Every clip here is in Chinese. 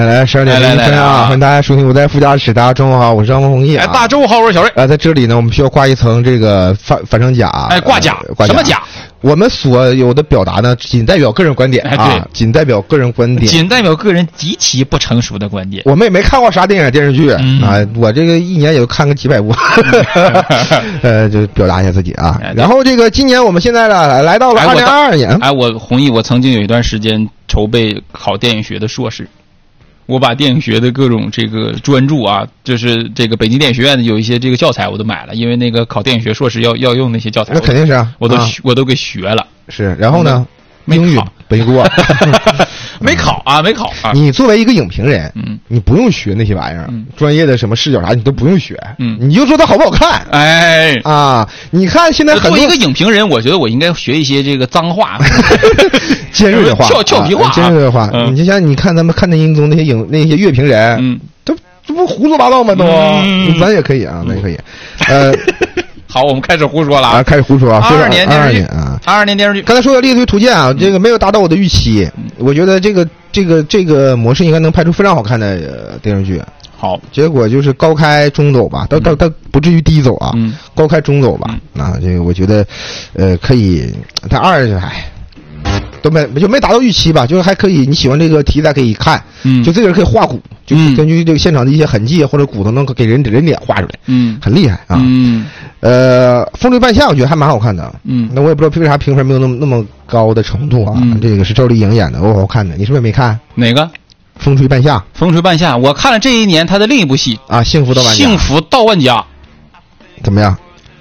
来12:01啊！欢迎大家收听我在副驾驶，大家中午好，我是张宏毅。 大家中午好，我是小瑞。 在这里呢，我们需要挂一层这个反程甲。 挂甲，什么甲？ 我们所有的表达呢，仅代表个人观点啊，仅代表个人观点， 仅代表个人极其不成熟的观点。 我们也没看过啥电影电视剧啊，我这个一年也就看个几百部，就表达一下自己啊。然后这个今年我们现在呢，来到了2022年。 我弘毅，我曾经有一段时间筹备考电影学的硕士。我把电影学的各种这个专著啊，就是这个北京电影学院的有一些这个教材我都买了，因为那个考电影学硕士要用那些教材。 那肯定是啊， 我都给学了。 是，然后呢？英语背过， 没考啊。 你作为一个影评人，你不用学那些玩意儿，专业的什么视角啥你都不用学，你就说它好不好看。你看现在很多作为一个影评人，我觉得我应该学一些这个脏话、 尖锐的话、 俏皮话、 尖锐的话。你就像你看咱们看电影中那些乐评人，这不胡说八道吗？都，咱也可以啊，咱也可以， 好，我们开始胡说了啊！ 开始胡说啊 ！22年电视剧， 刚才说的猎奇图鉴啊，这个没有达到我的预期。我觉得这个模式应该能拍出非常好看的电视剧。 好， 结果就是高开中走吧，到不至于低走啊，高开中走吧。这个我觉得，可以。但都没达到预期吧，就是还可以，你喜欢这个题材可以看，就这个人可以画骨，就是根据这个现场的一些痕迹或者骨头能给人脸画出来，很厉害啊。风吹半夏我觉得还蛮好看的，那我也不知道为啥评分没有那么高的程度啊。这个是赵丽颖演的，好看的，你是不是也没看？ 哪个？ 风吹半夏。风吹半夏，我看了这一年他的另一部戏啊，幸福到万家， 怎么样？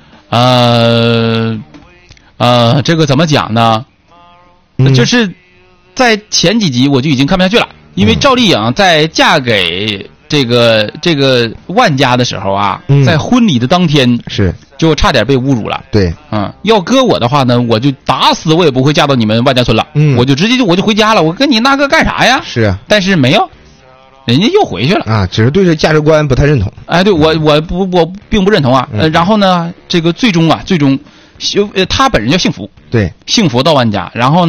这个怎么讲呢？就是在前几集我就已经看不下去了，因为赵丽颖在嫁给这个万家的时候啊，在婚礼的当天就差点被侮辱了。 对， 要搁我的话呢，我就打死我也不会嫁到你们万家村了。我就直接就回家了，我跟你那个干啥呀？ 是啊，但是没有，人家又回去了啊，只是对这价值观不太认同。 对，我并不认同啊。然后呢，这个最终他本人叫幸福， 对， 幸福到万家，然后